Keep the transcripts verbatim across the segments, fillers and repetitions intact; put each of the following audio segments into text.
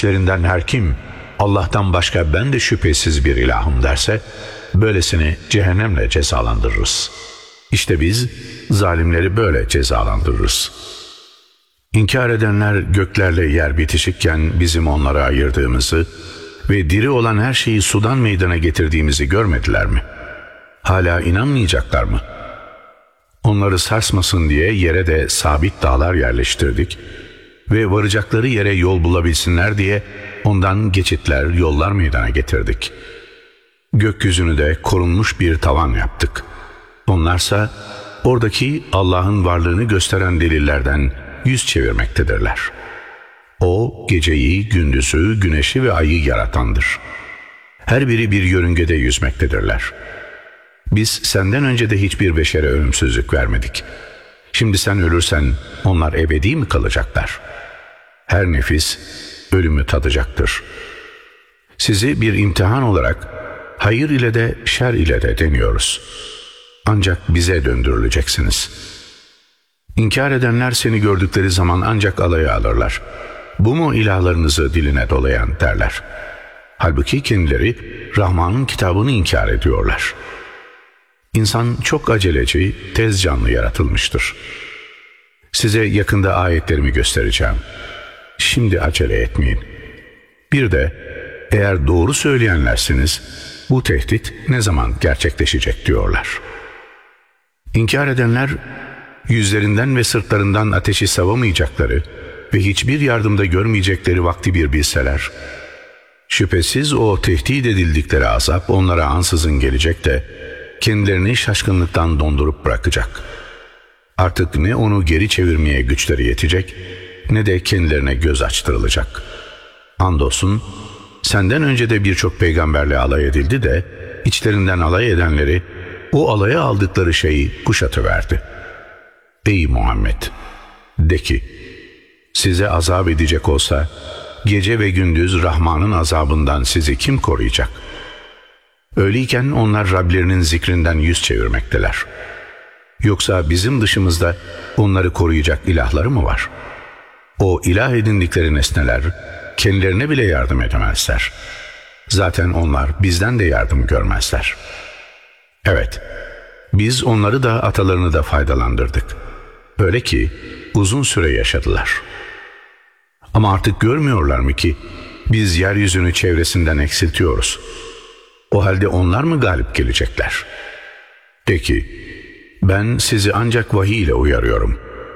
İçlerinden her kim Allah'tan başka ben de şüphesiz bir ilahım derse, böylesini cehennemle cezalandırırız. İşte biz zalimleri böyle cezalandırırız. İnkar edenler göklerle yer bitişikken bizim onlara ayırdığımızı ve diri olan her şeyi sudan meydana getirdiğimizi görmediler mi? Hala inanmayacaklar mı? Onları sarsmasın diye yere de sabit dağlar yerleştirdik ve varacakları yere yol bulabilsinler diye ondan geçitler, yollar meydana getirdik. Gökyüzünü de korunmuş bir tavan yaptık. Onlarsa oradaki Allah'ın varlığını gösteren delillerden yüz çevirmektedirler. O geceyi, gündüzü, güneşi ve ayı yaratandır. Her biri bir yörüngede yüzmektedirler. Biz senden önce de hiçbir beşere ölümsüzlük vermedik. Şimdi sen ölürsen onlar ebedi mi kalacaklar? Her nefis ölümü tadacaktır. Sizi bir imtihan olarak hayır ile de şer ile de deniyoruz. Ancak bize döndürüleceksiniz. İnkar edenler seni gördükleri zaman ancak alaya alırlar. Bu mu ilahlarınızı diline dolayan derler. Halbuki kendileri Rahman'ın kitabını inkar ediyorlar. İnsan çok aceleci, tez canlı yaratılmıştır. Size yakında ayetlerimi göstereceğim. Şimdi acele etmeyin. Bir de eğer doğru söyleyenlersiniz, bu tehdit ne zaman gerçekleşecek diyorlar. İnkar edenler yüzlerinden ve sırtlarından ateşi savamayacakları ve hiçbir yardımda görmeyecekleri vakti bir bilseler, şüphesiz o tehdit edildikleri azap onlara ansızın gelecek de kendilerini şaşkınlıktan dondurup bırakacak. Artık ne onu geri çevirmeye güçleri yetecek ne de kendilerine göz açtırılacak. Andolsun senden önce de birçok peygamberle alay edildi de içlerinden alay edenleri o alaya aldıkları şeyi kuşatıverdi. Ey Muhammed! De ki, size azap edecek olsa gece ve gündüz Rahman'ın azabından sizi kim koruyacak? Öyleyken onlar Rablerinin zikrinden yüz çevirmekteler. Yoksa bizim dışımızda onları koruyacak ilahları mı var? O ilah edindikleri nesneler kendilerine bile yardım edemezler. Zaten onlar bizden de yardım görmezler. Evet, biz onları da atalarını da faydalandırdık. Öyle ki uzun süre yaşadılar. Ama artık görmüyorlar mı ki biz yeryüzünü çevresinden eksiltiyoruz? O halde onlar mı galip gelecekler? De ki, ben sizi ancak vahiy ile uyarıyorum.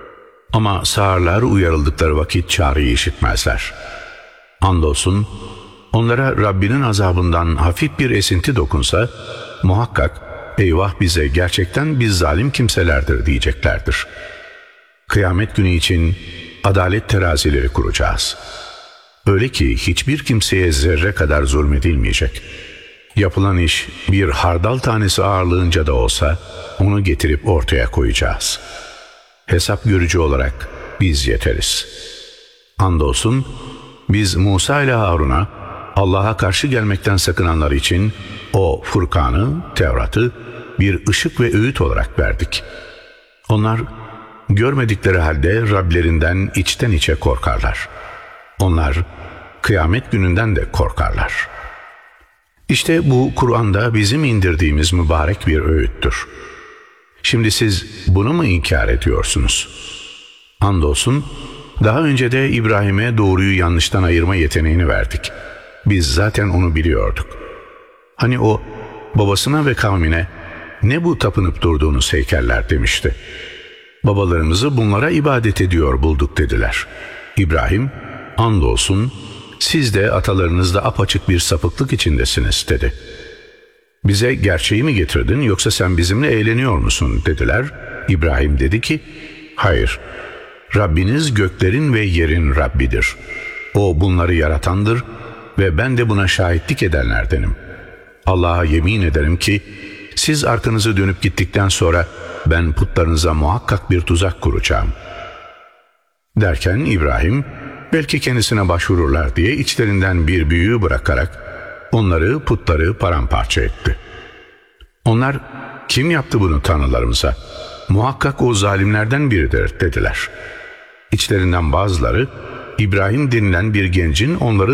Ama sağırlar uyarıldıkları vakit çağrıyı işitmezler. Andolsun onlara Rabbinin azabından hafif bir esinti dokunsa, muhakkak eyvah bize, gerçekten biz zalim kimselerdir diyeceklerdir. Kıyamet günü için adalet terazileri kuracağız. Öyle ki hiçbir kimseye zerre kadar zulmedilmeyecek. Yapılan iş bir hardal tanesi ağırlığınca da olsa onu getirip ortaya koyacağız. Hesap görücü olarak biz yeteriz. Andolsun biz Musa ile Harun'a Allah'a karşı gelmekten sakınanlar için o Furkan'ı, Tevrat'ı bir ışık ve öğüt olarak verdik. Onlar görmedikleri halde Rablerinden içten içe korkarlar. Onlar kıyamet gününden de korkarlar. İşte bu Kur'an'da bizim indirdiğimiz mübarek bir öğüttür. Şimdi siz bunu mu inkar ediyorsunuz? Andolsun daha önce de İbrahim'e doğruyu yanlıştan ayırma yeteneğini verdik. Biz zaten onu biliyorduk. Hani o babasına ve kavmine ne bu tapınıp durduğunuz heykeller demişti. Babalarımızı bunlara ibadet ediyor bulduk dediler. İbrahim, andolsun siz de atalarınız da apaçık bir sapıklık içindesiniz dedi. Bize gerçeği mi getirdin yoksa sen bizimle eğleniyor musun dediler. İbrahim dedi ki, hayır, Rabbiniz göklerin ve yerin Rabbidir. O bunları yaratandır ve ben de buna şahitlik edenlerdenim. Allah'a yemin ederim ki siz arkanızı dönüp gittikten sonra ben putlarınıza muhakkak bir tuzak kuracağım. Derken İbrahim belki kendisine başvururlar diye içlerinden bir büyüğü bırakarak onları, putları paramparça etti. Onlar, kim yaptı bunu tanrılarımıza? Muhakkak o zalimlerden biridir dediler. İçlerinden bazıları İbrahim denilen bir gencin onları